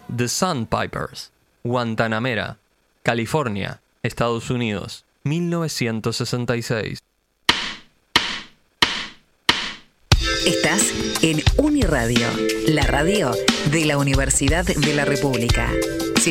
The Sandpipers, Guantanamera, California, Estados Unidos, 1966. Estás en Uniradio, la radio de la Universidad de la República.